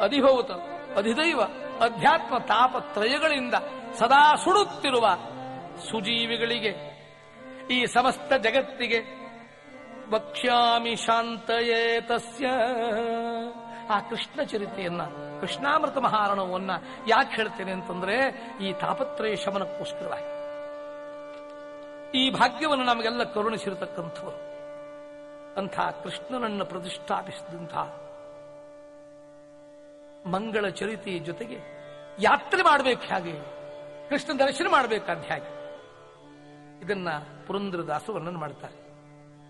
ಅಧಿಭೌತ ಅಧಿದೈವ ಅಧ್ಯಾತ್ಮ ತಾಪತ್ರಯಗಳಿಂದ ಸದಾ ಸುಡುತ್ತಿರುವ ಸುಜೀವಿಗಳಿಗೆ, ಈ ಸಮಸ್ತ ಜಗತ್ತಿಗೆ ವಕ್ಷ್ಯಾಮಿ ಶಾಂತಯೇ ತಸ್ಯ, ಆ ಕೃಷ್ಣ ಚರಿತೆಯನ್ನ, ಕೃಷ್ಣಾಮೃತ ಮಹಾರಣವನ್ನ ಯಾಕೆ ಹೇಳ್ತೇನೆ ಅಂತಂದ್ರೆ ಈ ತಾಪತ್ರಯ ಶಮನಕ್ಕೋಸ್ಕರವಾಗಿ. ಈ ಭಾಗ್ಯವನ್ನು ನಮಗೆಲ್ಲ ಕರುಣಿಸಿರತಕ್ಕಂಥವರು ಅಂಥ ಕೃಷ್ಣನನ್ನು ಪ್ರತಿಷ್ಠಾಪಿಸಿದಂಥ ಮಂಗಳ ಚರಿತೆಯ ಜೊತೆಗೆ ಯಾತ್ರೆ ಮಾಡಬೇಕು, ಹಾಗೆ ಕೃಷ್ಣ ದರ್ಶನ ಮಾಡಬೇಕಾದ ಹಾಗೆ ಇದನ್ನ ಪುರಂದರದಾಸರು ವರ್ಣನೆ ಮಾಡ್ತಾರೆ.